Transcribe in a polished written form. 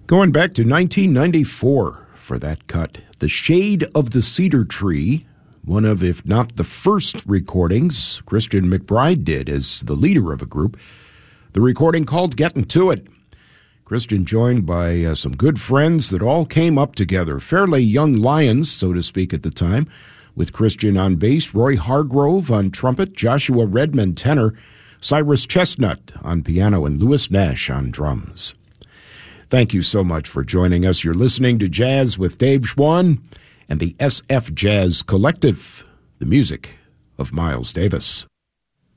Going back to 1994 for that cut, The Shade of the Cedar Tree, one of, if not the first recordings Christian McBride did as the leader of a group. The recording called Getting To It. Christian joined by some good friends that all came up together, fairly young lions, so to speak, at the time, with Christian on bass, Roy Hargrove on trumpet, Joshua Redmond tenor, Cyrus Chestnut on piano, and Louis Nash on drums. Thank you so much for joining us. You're listening to Jazz with Dave Schwann and the SF Jazz Collective, the music of Miles Davis.